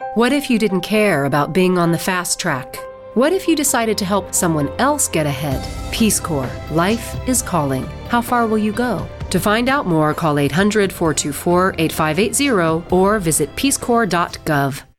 What if you didn't care about being on the fast track? What if you decided to help someone else get ahead? Peace Corps. Life is calling. How far will you go? To find out more, call 800-424-8580 or visit peacecorps.gov.